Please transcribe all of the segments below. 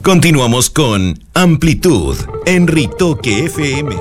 Continuamos con Amplitud en Ritoque FM.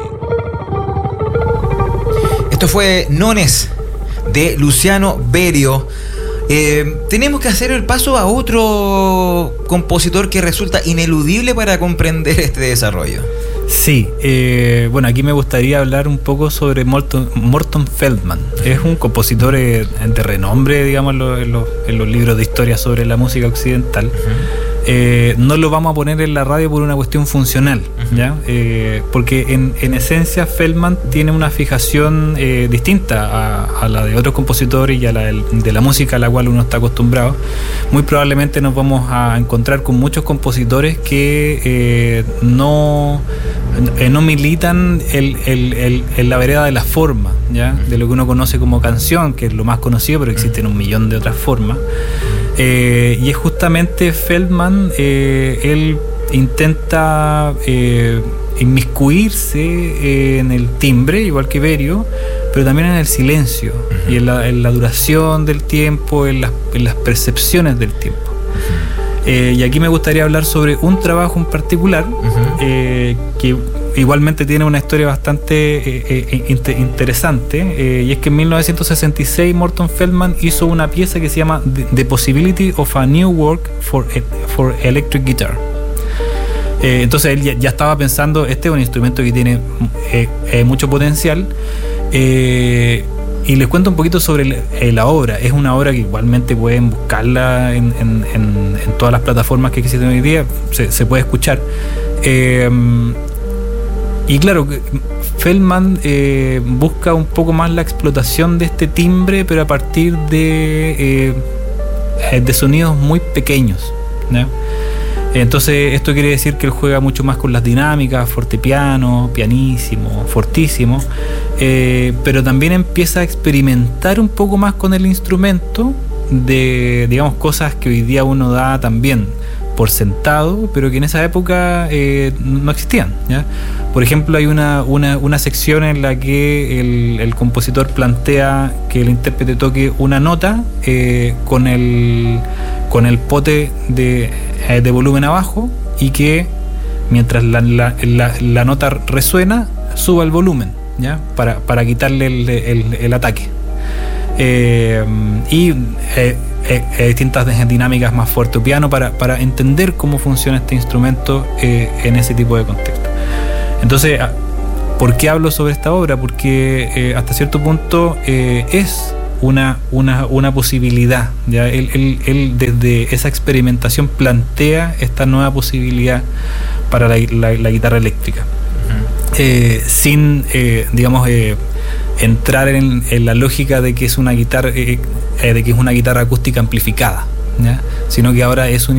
Esto fue Nones de Luciano Berio. Tenemos que hacer el paso a otro compositor que resulta ineludible para comprender este desarrollo. Sí, bueno, aquí me gustaría hablar un poco sobre Morton Feldman. Es un compositor de renombre, digamos, en los libros de historia sobre la música occidental. No lo vamos a poner en la radio por una cuestión funcional, ¿ya? Porque en esencia Feldman tiene una fijación distinta a la de otros compositores y a la de la música a la cual uno está acostumbrado. Muy probablemente nos vamos a encontrar con muchos compositores que no militan en la vereda de la forma, ¿ya? De lo que uno conoce como canción, que es lo más conocido, pero existen un millón de otras formas. Y es justamente Feldman, él intenta inmiscuirse en el timbre, igual que Berio, pero también en el silencio y en la duración del tiempo, en las percepciones del tiempo. Y aquí me gustaría hablar sobre un trabajo en particular que igualmente tiene una historia bastante interesante, y es que en 1966 Morton Feldman hizo una pieza que se llama The Possibility of a New Work for Electric Guitar. Entonces él ya estaba pensando, este es un instrumento que tiene mucho potencial, y les cuento un poquito sobre la obra. Es una obra que igualmente pueden buscarla en todas las plataformas que existen hoy día, se puede escuchar. Y claro, Feldman busca un poco más la explotación de este timbre, pero a partir de sonidos muy pequeños, ¿no? Entonces esto quiere decir que él juega mucho más con las dinámicas, fortepiano, pianísimo, fortísimo, pero también empieza a experimentar un poco más con el instrumento, de, digamos, cosas que hoy día uno da también por sentado, pero que en esa época no existían, ¿ya? Por ejemplo, hay una sección en la que el compositor plantea que el intérprete toque una nota con el pote de volumen abajo, y que mientras la nota resuena suba el volumen, ¿ya? Para quitarle el ataque. Y distintas dinámicas más fuerte piano para entender cómo funciona este instrumento en ese tipo de contexto. Entonces, ¿por qué hablo sobre esta obra? Porque hasta cierto punto es una posibilidad, ¿ya? Él desde esa experimentación plantea esta nueva posibilidad para la guitarra eléctrica, sin digamos entrar en la lógica de que es una guitarra acústica amplificada, ¿ya? Sino que ahora es un